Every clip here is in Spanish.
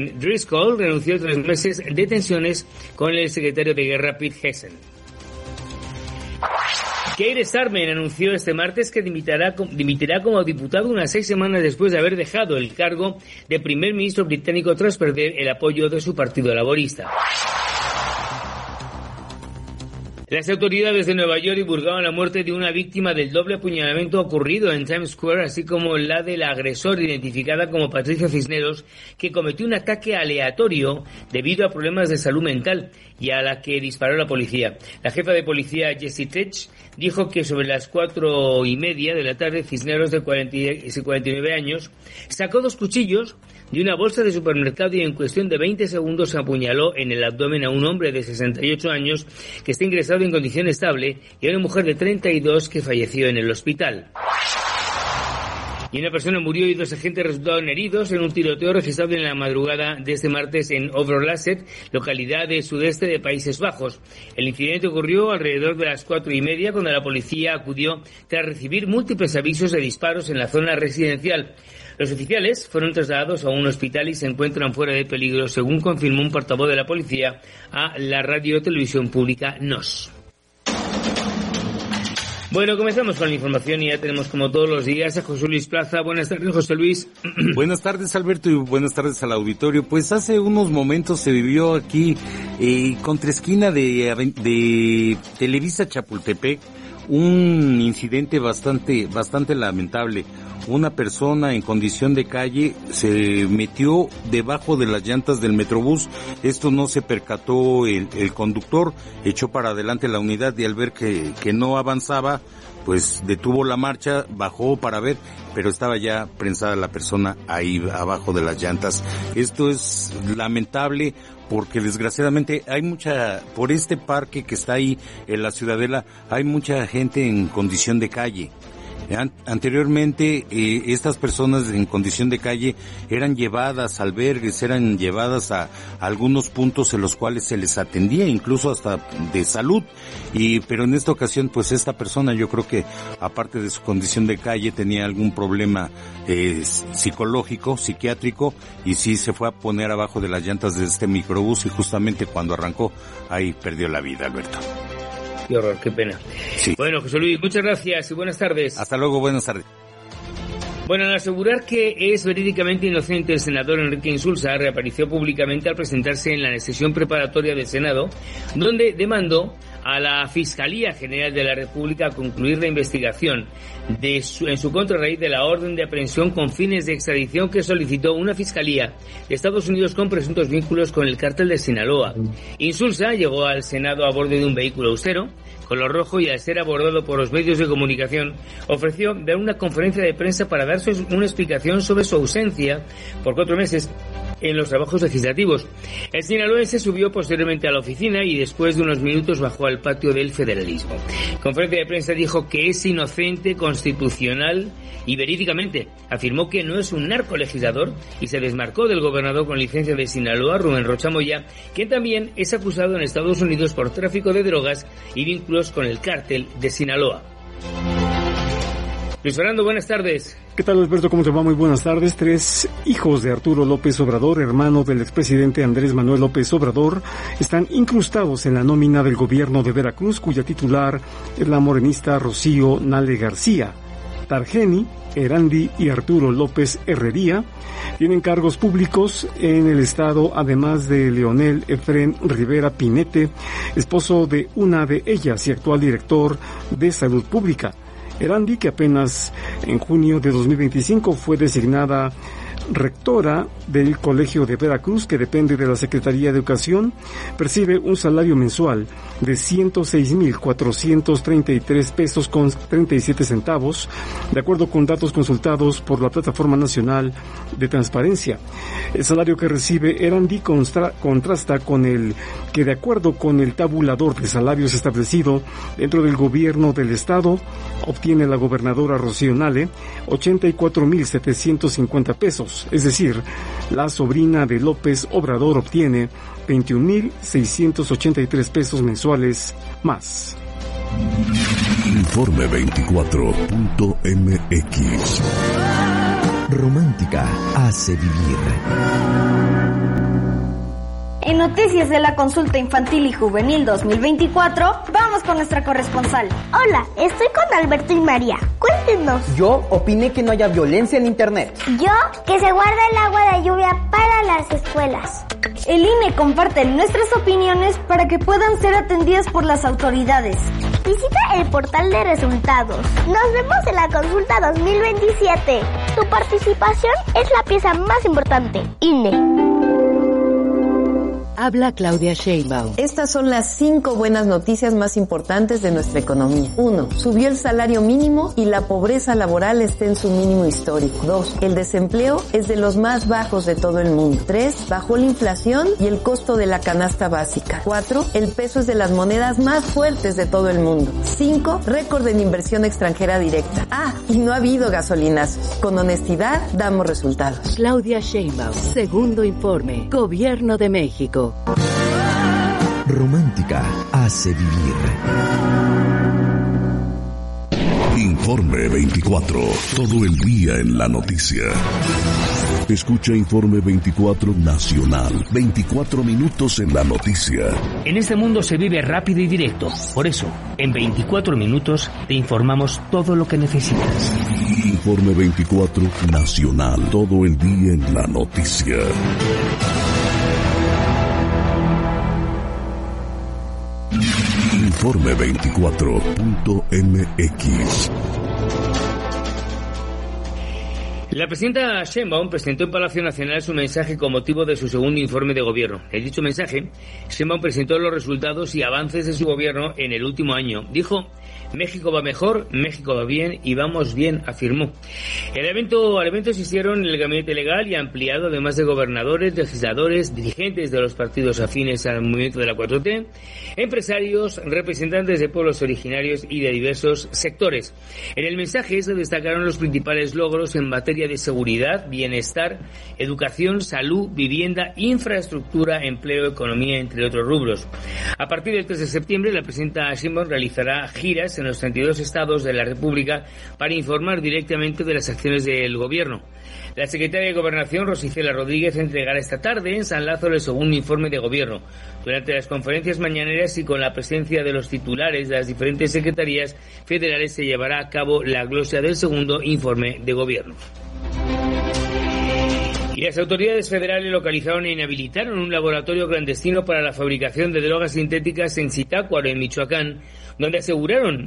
Driscoll renunció a 3 meses de tensiones con el secretario de Guerra Pete Hegseth. Keir Starmer anunció este martes que dimitirá como diputado unas 6 semanas después de haber dejado el cargo de primer ministro británico tras perder el apoyo de su partido laborista. Las autoridades de Nueva York divulgaron la muerte de una víctima del doble apuñalamiento ocurrido en Times Square, así como la del agresor identificada como Patricia Cisneros, que cometió un ataque aleatorio debido a problemas de salud mental y a la que disparó la policía. La jefa de policía, Jessie Tech, dijo que sobre las 4:30 de la tarde, Cisneros, de 49 años, sacó 2 cuchillos de una bolsa de supermercado y en cuestión de 20 segundos apuñaló en el abdomen a un hombre de 68 años que está ingresado en condición estable y a una mujer de 32 que falleció en el hospital. Y una persona murió y 2 agentes resultaron heridos en un tiroteo registrado en la madrugada de este martes en Overlasset, localidad del sudeste de Países Bajos. El incidente ocurrió alrededor de las 4:30 cuando la policía acudió tras recibir múltiples avisos de disparos en la zona residencial. Los oficiales fueron trasladados a un hospital y se encuentran fuera de peligro, según confirmó un portavoz de la policía a la radio-televisión pública NOS. Bueno, comenzamos con la información y ya tenemos como todos los días a José Luis Plaza. Buenas tardes, José Luis. Buenas tardes, Alberto, y buenas tardes al auditorio. Pues hace unos momentos se vivió aquí, contraesquina de Televisa Chapultepec, un incidente bastante lamentable. Una persona en condición de calle se metió debajo de las llantas del Metrobús. Esto no se percató el conductor, echó para adelante la unidad y al ver que no avanzaba, pues detuvo la marcha, bajó para ver, pero estaba ya prensada la persona ahí abajo de las llantas. Esto es lamentable porque desgraciadamente por este parque que está ahí en la Ciudadela, hay mucha gente en condición de calle. Anteriormente, estas personas en condición de calle eran llevadas a albergues, eran llevadas a algunos puntos en los cuales se les atendía, incluso hasta de salud. Pero en esta ocasión, pues esta persona, yo creo que aparte de su condición de calle, tenía algún problema psicológico, psiquiátrico, y sí se fue a poner abajo de las llantas de este microbús y justamente cuando arrancó, ahí perdió la vida, Alberto. Qué horror, qué pena. Sí. Bueno, José Luis, muchas gracias y buenas tardes. Hasta luego, buenas tardes. Bueno, al asegurar que es verídicamente inocente, el senador Enrique Insulza reapareció públicamente al presentarse en la sesión preparatoria del Senado, donde demandó a la Fiscalía General de la República a concluir la investigación en su contra a raíz de la orden de aprehensión con fines de extradición que solicitó una fiscalía de Estados Unidos con presuntos vínculos con el cártel de Sinaloa. Insulza llegó al Senado a bordo de un vehículo austero, color rojo, y al ser abordado por los medios de comunicación ofreció dar una conferencia de prensa para dar una explicación sobre su ausencia por 4 meses en los trabajos legislativos. El sinaloense subió posteriormente a la oficina y después de unos minutos bajó al patio del federalismo. En conferencia de prensa dijo que es inocente constitucional y verídicamente afirmó que no es un narcolegislador y se desmarcó del gobernador con licencia de Sinaloa, Rubén Rocha Moya, quien también es acusado en Estados Unidos por tráfico de drogas y vínculos con el cártel de Sinaloa. Luis Fernando, buenas tardes. ¿Qué tal, Alberto? ¿Cómo te va? Muy buenas tardes. 3 hijos de Arturo López Obrador, hermano del expresidente Andrés Manuel López Obrador, están incrustados en la nómina del gobierno de Veracruz, cuya titular es la morenista Rocío Nale García. Targeni, Erandi y Arturo López Herrería tienen cargos públicos en el estado, además de Leonel Efrén Rivera Pinete, esposo de una de ellas y actual director de Salud Pública. Erandi, que apenas en junio de 2025 fue designada rectora del Colegio de Veracruz, que depende de la Secretaría de Educación, percibe un salario mensual de 106,433 pesos con 37 centavos, de acuerdo con datos consultados por la Plataforma Nacional de Transparencia. El salario que recibe Erandi contrasta con el que, de acuerdo con el tabulador de salarios establecido dentro del gobierno del estado, obtiene la gobernadora Rocío Nale 84,750 pesos. Es decir, la sobrina de López Obrador obtiene 21,683 pesos mensuales más. Informe 24.mx. Romántica hace vivir. En Noticias de la Consulta Infantil y Juvenil 2024, vamos con nuestra corresponsal. Hola, estoy con Alberto y María. Cuéntenos. Yo opiné que no haya violencia en internet. Yo, que se guarde el agua de lluvia para las escuelas. El INE comparte nuestras opiniones para que puedan ser atendidas por las autoridades. Visita el portal de resultados. Nos vemos en la consulta 2027. Tu participación es la pieza más importante. INE. Habla Claudia Sheinbaum. Estas son las 5 buenas noticias más importantes de nuestra economía. 1. Subió el salario mínimo y la pobreza laboral está en su mínimo histórico. 2. El desempleo es de los más bajos de todo el mundo. 3. Bajó la inflación y el costo de la canasta básica. 4. El peso es de las monedas más fuertes de todo el mundo. 5. Récord en inversión extranjera directa. Y no ha habido gasolinazos. Con honestidad damos resultados. Claudia Sheinbaum. Segundo informe. Gobierno de México. Romántica hace vivir. Informe 24. Todo el día en la noticia. Escucha Informe 24 Nacional. 24 minutos en la noticia. En este mundo se vive rápido y directo. Por eso, en 24 minutos te informamos todo lo que necesitas. Informe 24 Nacional. Todo el día en la noticia. Informe24.mx. La presidenta Sheinbaum presentó en Palacio Nacional su mensaje con motivo de su segundo informe de gobierno. En dicho mensaje, Sheinbaum presentó los resultados y avances de su gobierno en el último año. Dijo: México va mejor, México va bien y vamos bien, afirmó. Al evento asistieron el gabinete legal y ampliado, además de gobernadores, legisladores, dirigentes de los partidos afines al movimiento de la 4T, empresarios, representantes de pueblos originarios y de diversos sectores. En el mensaje se destacaron los principales logros en materia de seguridad, bienestar, educación, salud, vivienda, infraestructura, empleo, economía, entre otros rubros. A partir del 3 de septiembre, la presidenta Sheinbaum realizará giras en los 32 estados de la República para informar directamente de las acciones del gobierno. La secretaria de Gobernación, Rosicela Rodríguez, entregará esta tarde en San Lázaro el segundo informe de gobierno. Durante las conferencias mañaneras y con la presencia de los titulares de las diferentes secretarías federales se llevará a cabo la glosa del segundo informe de gobierno. Y las autoridades federales localizaron e inhabilitaron un laboratorio clandestino para la fabricación de drogas sintéticas en Zitácuaro, en Michoacán, donde aseguraron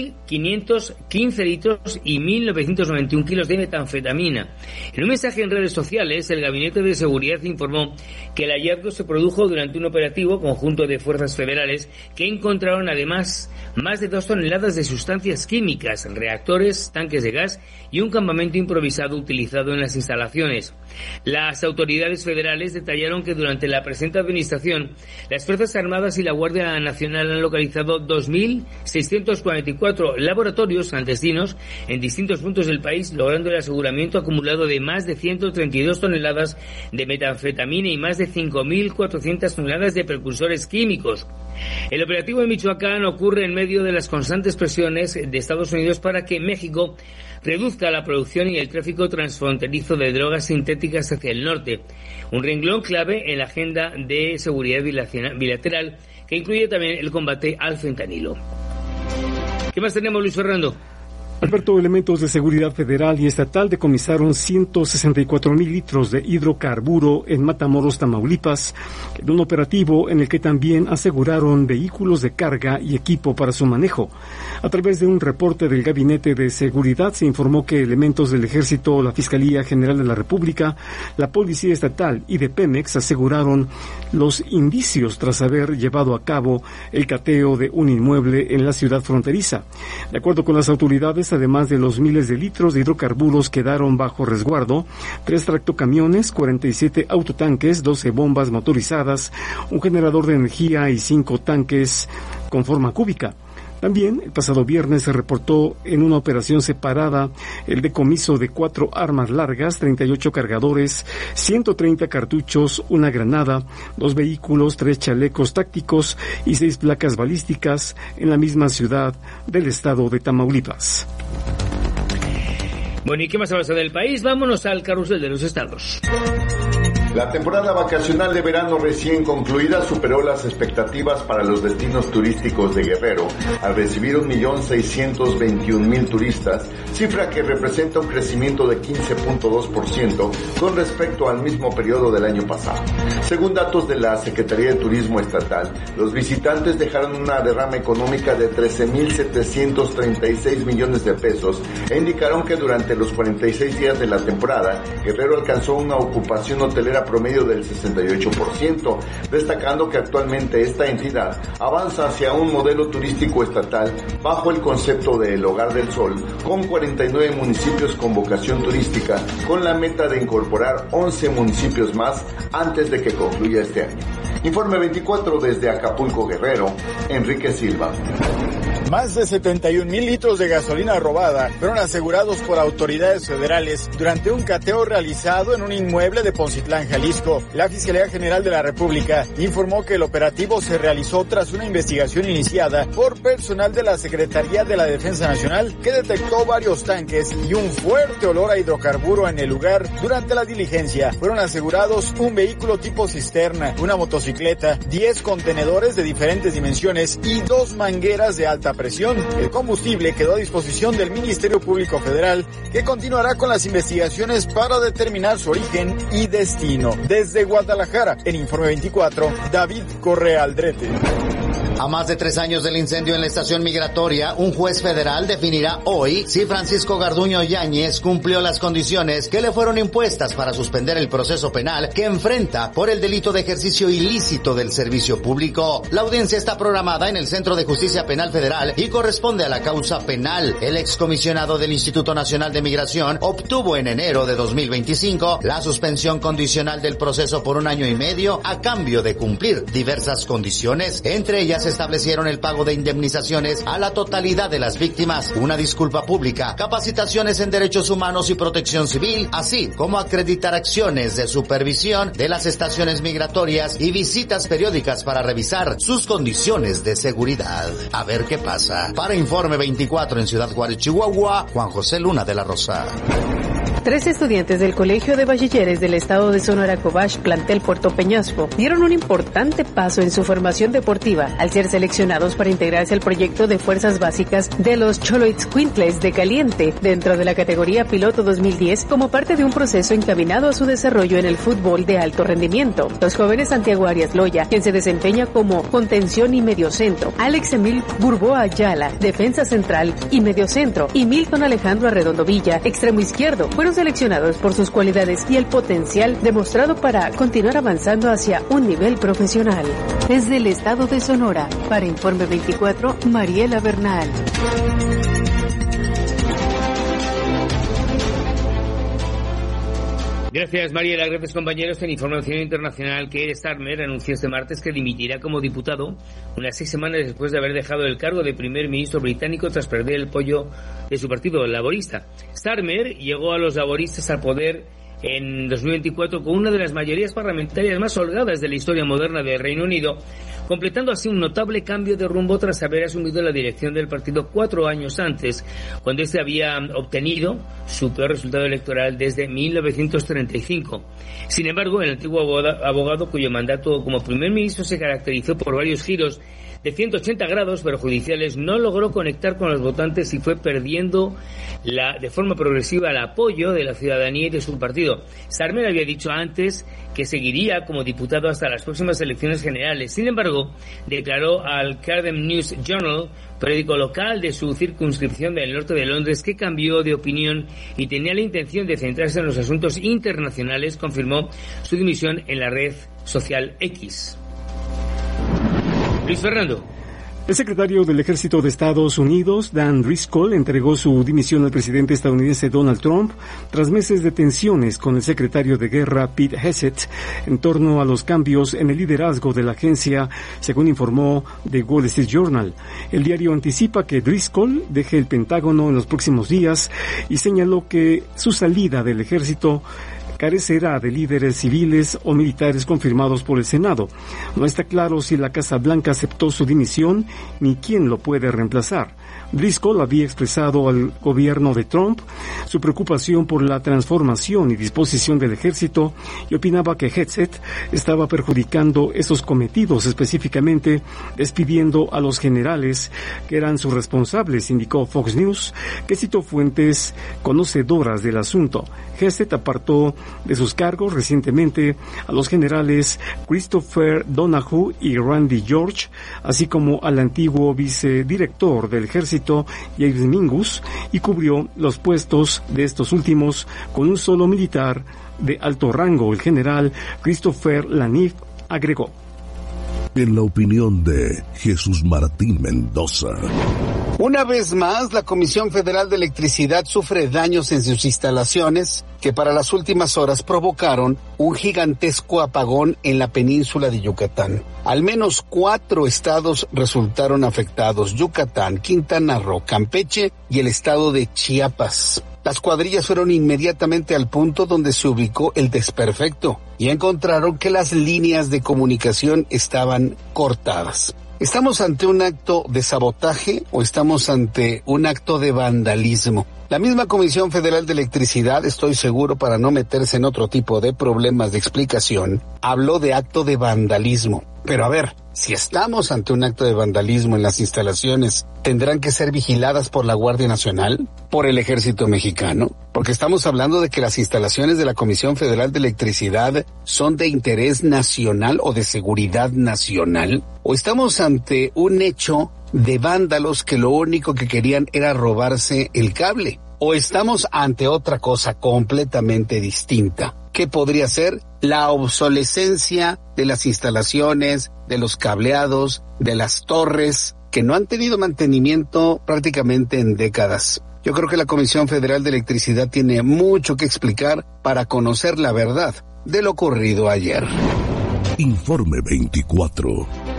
1.515 litros y 1.991 kilos de metanfetamina. En un mensaje en redes sociales, el Gabinete de Seguridad informó que el hallazgo se produjo durante un operativo conjunto de fuerzas federales que encontraron además más de 2 toneladas de sustancias químicas, reactores, tanques de gas y un campamento improvisado utilizado en las instalaciones. Las autoridades federales detallaron que durante la presente administración, las Fuerzas Armadas y la Guardia Nacional han localizado 2.644 laboratorios clandestinos en distintos puntos del país, logrando el aseguramiento acumulado de más de 132 toneladas de metanfetamina y más de 5.400 toneladas de precursores químicos. El operativo en Michoacán ocurre en medio de las constantes presiones de Estados Unidos para que México reduzca la producción y el tráfico transfronterizo de drogas sintéticas hacia el norte, un renglón clave en la agenda de seguridad bilateral que incluye también el combate al fentanilo. ¿Qué más tenemos, Luis Fernando? Alberto, elementos de seguridad federal y estatal decomisaron 164,000 litros de hidrocarburo en Matamoros, Tamaulipas, en un operativo en el que también aseguraron vehículos de carga y equipo para su manejo. A través de un reporte del Gabinete de Seguridad se informó que elementos del Ejército, la Fiscalía General de la República, la Policía Estatal y de Pemex aseguraron los indicios tras haber llevado a cabo el cateo de un inmueble en la ciudad fronteriza. De acuerdo con las autoridades, además de los miles de litros de hidrocarburos, quedaron bajo resguardo 3 tractocamiones, 47 autotanques, 12 bombas motorizadas, un generador de energía y 5 tanques con forma cúbica. También, el pasado viernes se reportó en una operación separada el decomiso de 4 armas largas, 38 cargadores, 130 cartuchos, una granada, 2 vehículos, 3 chalecos tácticos y 6 placas balísticas en la misma ciudad del estado de Tamaulipas. Bueno, ¿y qué más ha pasado del país? Vámonos al carrusel de los estados. La temporada vacacional de verano recién concluida superó las expectativas para los destinos turísticos de Guerrero al recibir 1.621.000 turistas, cifra que representa un crecimiento de 15.2% con respecto al mismo periodo del año pasado. Según datos de la Secretaría de Turismo Estatal, los visitantes dejaron una derrama económica de 13.736 millones de pesos e indicaron que durante los 46 días de la temporada, Guerrero alcanzó una ocupación hotelera promedio del 68%, destacando que actualmente esta entidad avanza hacia un modelo turístico estatal bajo el concepto de El Hogar del Sol, con 49 municipios con vocación turística, con la meta de incorporar 11 municipios más antes de que concluya este año. Informe 24 desde Acapulco, Guerrero, Enrique Silva. Más de 71,000 litros de gasolina robada fueron asegurados por autoridades federales durante un cateo realizado en un inmueble de Poncitlán, Jalisco. La Fiscalía General de la República informó que el operativo se realizó tras una investigación iniciada por personal de la Secretaría de la Defensa Nacional que detectó varios tanques y un fuerte olor a hidrocarburo en el lugar. Durante la diligencia fueron asegurados un vehículo tipo cisterna, una motocicleta, 10 contenedores de diferentes dimensiones y 2 mangueras de alta presión. El combustible quedó a disposición del Ministerio Público Federal, que continuará con las investigaciones para determinar su origen y destino. Desde Guadalajara, en Informe 24, David Correa Aldrete. A más de 3 años del incendio en la estación migratoria, un juez federal definirá hoy si Francisco Garduño Yáñez cumplió las condiciones que le fueron impuestas para suspender el proceso penal que enfrenta por el delito de ejercicio ilícito del servicio público. La audiencia está programada en el Centro de Justicia Penal Federal y corresponde a la causa penal. El excomisionado del Instituto Nacional de Migración obtuvo en enero de 2025 la suspensión condicional del proceso por 1 año y medio a cambio de cumplir diversas condiciones. Entre ellas establecieron el pago de indemnizaciones a la totalidad de las víctimas, una disculpa pública, capacitaciones en derechos humanos y protección civil, así como acreditar acciones de supervisión de las estaciones migratorias y visitas periódicas para revisar sus condiciones de seguridad. A ver qué pasa. Para Informe 24 en Ciudad Juárez, Chihuahua, Juan José Luna de la Rosa. 3 estudiantes del Colegio de Bachilleres del Estado de Sonora Cobach, plantel Puerto Peñasco, dieron un importante paso en su formación deportiva al ser seleccionados para integrarse al proyecto de fuerzas básicas de los Xoloitzcuintles de Caliente dentro de la categoría Piloto 2010 como parte de un proceso encaminado a su desarrollo en el fútbol de alto rendimiento. Los jóvenes Santiago Arias Loya, quien se desempeña como contención y mediocentro, Alex Emil Burboa Ayala, defensa central y mediocentro, y Milton Alejandro Arredondo Villa, extremo izquierdo, fueron seleccionados por sus cualidades y el potencial demostrado para continuar avanzando hacia un nivel profesional. Desde el estado de Sonora, para Informe 24, Mariela Bernal. Gracias, Mariela. Gracias, compañeros. En información internacional, Keir Starmer anunció este martes que dimitirá como diputado unas 6 semanas después de haber dejado el cargo de primer ministro británico tras perder el apoyo de su partido, el laborista. Starmer llegó a los laboristas al poder en 2024 con una de las mayorías parlamentarias más holgadas de la historia moderna del Reino Unido, completando así un notable cambio de rumbo tras haber asumido la dirección del partido 4 años antes, cuando este había obtenido su peor resultado electoral desde 1935. Sin embargo, el antiguo abogado, cuyo mandato como primer ministro se caracterizó por varios giros de 180 grados perjudiciales, no logró conectar con los votantes y fue perdiendo de forma progresiva el apoyo de la ciudadanía y de su partido. Starmer había dicho antes que seguiría como diputado hasta las próximas elecciones generales. Sin embargo, declaró al Cardiff News Journal, periódico local de su circunscripción del norte de Londres, que cambió de opinión y tenía la intención de centrarse en los asuntos internacionales. Confirmó su dimisión en la red social X. Luis Fernando. El secretario del Ejército de Estados Unidos, Dan Driscoll, entregó su dimisión al presidente estadounidense Donald Trump tras meses de tensiones con el secretario de Guerra, Pete Hegseth, en torno a los cambios en el liderazgo de la agencia, según informó The Wall Street Journal. El diario anticipa que Driscoll deje el Pentágono en los próximos días y señaló que su salida del ejército carecerá de líderes civiles o militares confirmados por el Senado. No está claro si la Casa Blanca aceptó su dimisión ni quién lo puede reemplazar. Driscoll había expresado al gobierno de Trump su preocupación por la transformación y disposición del ejército y opinaba que Hegseth estaba perjudicando esos cometidos, específicamente despidiendo a los generales que eran sus responsables, indicó Fox News, que citó fuentes conocedoras del asunto. Hegseth apartó de sus cargos recientemente a los generales Christopher Donahue y Randy George, así como al antiguo vicedirector del ejército James Mingus, y cubrió los puestos de estos últimos con un solo militar de alto rango, el general Christopher Laniff, agregó. En la opinión de Jesús Martín Mendoza. Una vez más, la Comisión Federal de Electricidad sufre daños en sus instalaciones que para las últimas horas provocaron un gigantesco apagón en la península de Yucatán. Al menos 4 estados resultaron afectados: Yucatán, Quintana Roo, Campeche y el estado de Chiapas. Las cuadrillas fueron inmediatamente al punto donde se ubicó el desperfecto y encontraron que las líneas de comunicación estaban cortadas. ¿Estamos ante un acto de sabotaje o estamos ante un acto de vandalismo? La misma Comisión Federal de Electricidad, estoy seguro para no meterse en otro tipo de problemas de explicación, habló de acto de vandalismo. Pero a ver, si estamos ante un acto de vandalismo en las instalaciones, ¿tendrán que ser vigiladas por la Guardia Nacional? ¿Por el Ejército Mexicano? Porque estamos hablando de que las instalaciones de la Comisión Federal de Electricidad son de interés nacional o de seguridad nacional. ¿O estamos ante un hecho de vándalos que lo único que querían era robarse el cable? ¿O estamos ante otra cosa completamente distinta? ¿Qué podría ser? La obsolescencia de las instalaciones, de los cableados, de las torres, que no han tenido mantenimiento prácticamente en décadas. Yo creo que la Comisión Federal de Electricidad tiene mucho que explicar para conocer la verdad de lo ocurrido ayer. Informe 24.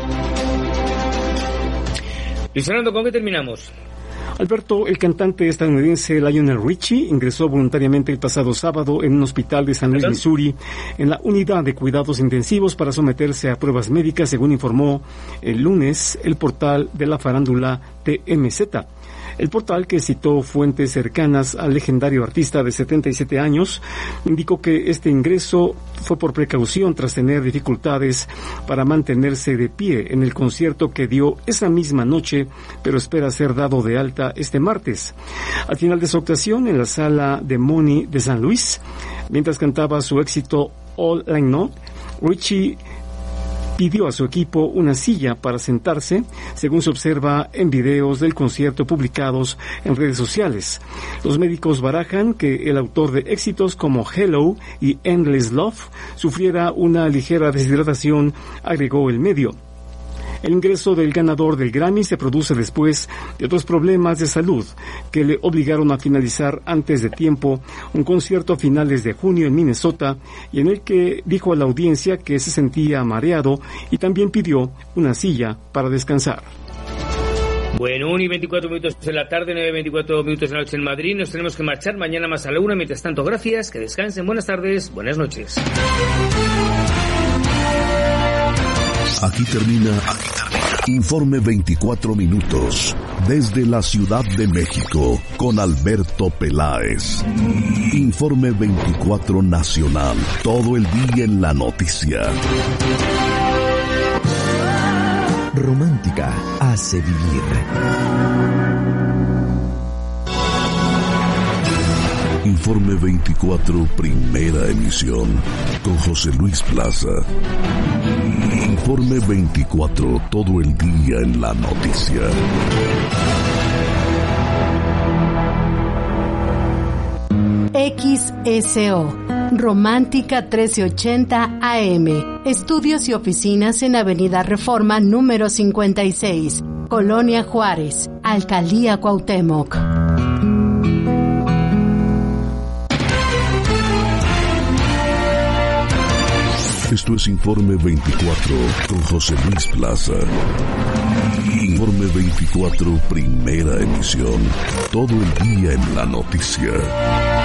Luis Fernando, ¿con qué terminamos? Alberto, el cantante estadounidense Lionel Richie ingresó voluntariamente el pasado sábado en un hospital de San Luis, Missouri, en la unidad de cuidados intensivos para someterse a pruebas médicas, según informó el lunes el portal de la farándula TMZ. El portal, que citó fuentes cercanas al legendario artista de 77 años, indicó que este ingreso fue por precaución tras tener dificultades para mantenerse de pie en el concierto que dio esa misma noche, pero espera ser dado de alta este martes. Al final de su actuación en la sala de Money de San Luis, mientras cantaba su éxito All I Know, Richie pidió a su equipo una silla para sentarse, según se observa en videos del concierto publicados en redes sociales. Los médicos barajan que el autor de éxitos como Hello y Endless Love sufriera una ligera deshidratación, agregó el medio. El ingreso del ganador del Grammy se produce después de otros problemas de salud que le obligaron a finalizar antes de tiempo un concierto a finales de junio en Minnesota, y en el que dijo a la audiencia que se sentía mareado y también pidió una silla para descansar. Bueno, 1:24 de la tarde, 9:24 de la noche en Madrid. Nos tenemos que marchar mañana más a la 1. Mientras tanto, gracias, que descansen, buenas tardes, buenas noches. Aquí termina Informe 24 minutos desde la Ciudad de México con Alberto Peláez. Informe 24 nacional, todo el día en la noticia. Romántica hace vivir. Informe 24, primera emisión, con José Luis Plaza. Informe 24, todo el día en la noticia. XSO, Romántica 1380 AM. Estudios y oficinas en Avenida Reforma número 56, Colonia Juárez, Alcaldía Cuauhtémoc. Esto es Informe 24 con José Luis Plaza. Informe 24, primera emisión. Todo el día en la noticia.